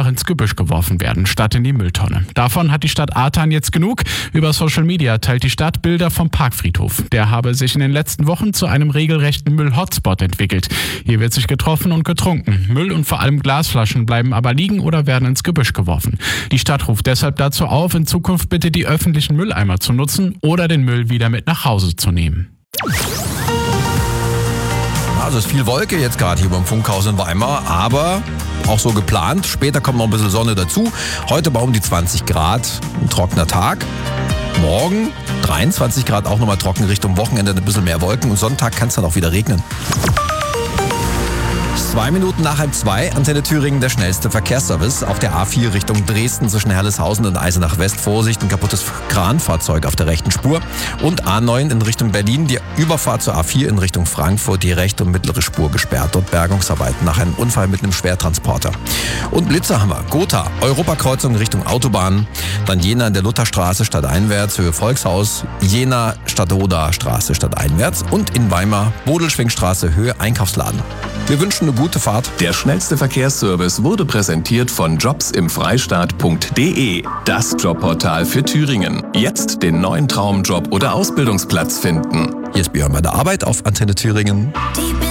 ins Gebüsch geworfen werden, statt in die Mülltonne. Davon hat die Stadt Artan jetzt genug. Über Social Media teilt die Stadt Bilder vom Parkfriedhof. Der habe sich in den letzten Wochen zu einem regelrechten Müll-Hotspot entwickelt. Hier wird sich getroffen und getrunken. Müll und vor allem Glasflaschen bleiben aber liegen oder werden ins Gebüsch geworfen. Die Stadt ruft deshalb dazu auf, in Zukunft bitte die öffentlichen Mülleimer zu nutzen oder den Müll wieder mit nach Hause zu nehmen. Also es ist viel Wolke jetzt gerade hier beim Funkhaus in Weimar, aber auch so geplant. Später kommt noch ein bisschen Sonne dazu. Heute bei um die 20 Grad, ein trockener Tag. Morgen 23 Grad, auch nochmal trocken, Richtung Wochenende ein bisschen mehr Wolken und Sonntag kann es dann auch wieder regnen. 2 Minuten nach 1:30, Antenne Thüringen, der schnellste Verkehrsservice. Auf der A4 Richtung Dresden zwischen Herleshausen und Eisenach West. Vorsicht, ein kaputtes Kranfahrzeug auf der rechten Spur. Und A9 in Richtung Berlin, die Überfahrt zur A4 in Richtung Frankfurt, die rechte und mittlere Spur gesperrt. Dort Bergungsarbeiten nach einem Unfall mit einem Schwertransporter. Und Blitzer haben wir. Gotha, Europakreuzung Richtung Autobahn. Dann Jena in der Lutherstraße stadteinwärts, Höhe Volkshaus. Jena Stadtoder Straße stadteinwärts. Und in Weimar, Bodelschwingstraße, Höhe Einkaufsladen. Wir wünschen eine gute Fahrt. Der schnellste Verkehrsservice wurde präsentiert von jobsimfreistaat.de, das Jobportal für Thüringen. Jetzt den neuen Traumjob oder Ausbildungsplatz finden. Hier ist Björn bei der Arbeit auf Antenne Thüringen.